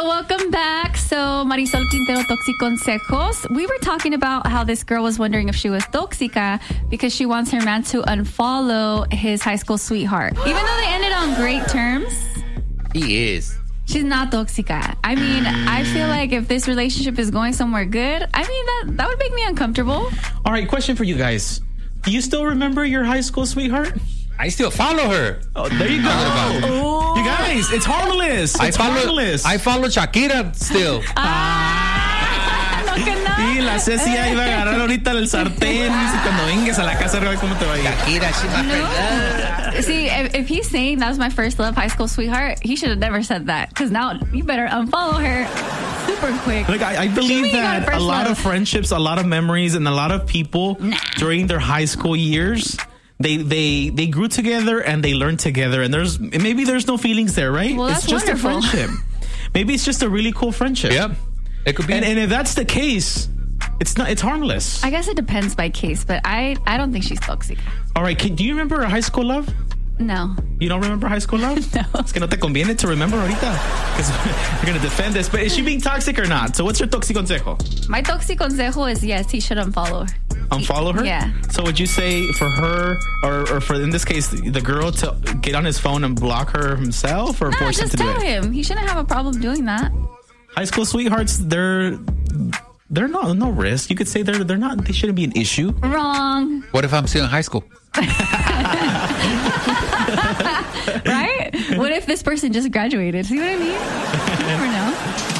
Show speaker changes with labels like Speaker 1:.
Speaker 1: So welcome back. So Marisol Quintero, Toxiconsejos. We were talking about how this girl was wondering if she was tóxica because she wants her man to unfollow his high school sweetheart. Even though they ended on great terms.
Speaker 2: He is.
Speaker 1: She's not tóxica. I mean, I feel like if this relationship is going somewhere good, I mean, that would make me uncomfortable.
Speaker 3: All right, question for you guys. Do you still remember your high school sweetheart?
Speaker 2: I still follow her.
Speaker 3: Oh, there you go. You guys, it's harmless. It's harmless.
Speaker 2: I follow Shakira still.
Speaker 1: No que no.
Speaker 3: Sí, la Ceci ya iba a agarrar ahorita el sartén. Dice, cuando vengas a la casa, ¿cómo te va a ir?
Speaker 2: Shakira, she's my friend.
Speaker 1: See, if he's saying that was my first love, high school sweetheart, he should have never said that. Because now you better unfollow her super quick.
Speaker 3: Like, I believe that a lot of friendships, a lot of memories, and a lot of people during their high school years, they grew together and they learned together. And maybe there's no feelings there, right?
Speaker 1: Well,
Speaker 3: it's just
Speaker 1: wonderful.
Speaker 3: a friendship. Maybe it's just a really cool friendship.
Speaker 2: Yep. It could be.
Speaker 3: And if that's the case, it's harmless.
Speaker 1: I guess it depends by case, but I don't think she's toxic.
Speaker 3: All right, do you remember a high school love?
Speaker 1: No.
Speaker 3: You don't remember high school love?
Speaker 1: No.
Speaker 3: Es que no te conviene to remember ahorita. Because you're going to defend this. But is she being toxic or not? So what's your toxiconsejo?
Speaker 1: My toxiconsejo is yes, he should unfollow her.
Speaker 3: Unfollow her?
Speaker 1: Yeah.
Speaker 3: So would you say for her, or for, in this case, the girl to get on his phone and block her himself, or
Speaker 1: No,
Speaker 3: force him
Speaker 1: just
Speaker 3: to do
Speaker 1: tell
Speaker 3: it?
Speaker 1: him. He shouldn't have a problem doing that.
Speaker 3: High school sweethearts, they're not no risk. You could say they're not. They shouldn't be an issue.
Speaker 1: Wrong.
Speaker 2: What if I'm still in high school?
Speaker 1: Right? What if this person just graduated? See what I mean? You never know.